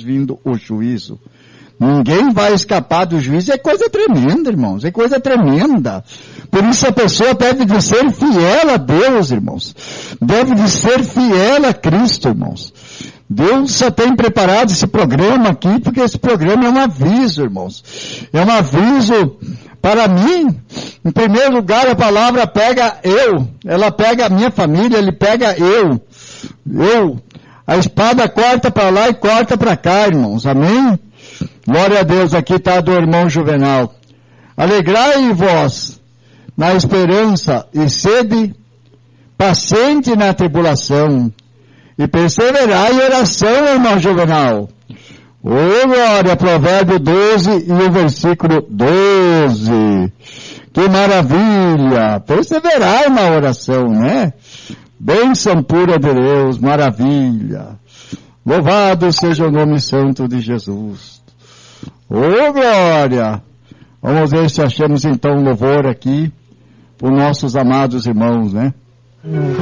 vindo o juízo. Ninguém vai escapar do juízo. É coisa tremenda, irmãos. É coisa tremenda. Por isso a pessoa deve de ser fiel a Deus, irmãos. Deve de ser fiel a Cristo, irmãos. Deus só tem preparado esse programa aqui, porque esse programa é um aviso, irmãos. É um aviso para mim. Em primeiro lugar, a palavra pega eu. Ela pega a minha família, ele pega eu. A espada corta para lá e corta para cá, irmãos. Amém? Glória a Deus. Aqui está do irmão Juvenal. Alegrai-vos na esperança e sede paciente na tribulação. E perseverai em oração, irmão Juvenal. Ô, glória, Provérbio 12 e o versículo 12. Que maravilha! Perseverai na oração, né? Bênção pura de Deus, maravilha. Louvado seja o nome santo de Jesus. Ô, glória! Vamos ver se achamos então louvor aqui por nossos amados irmãos, né?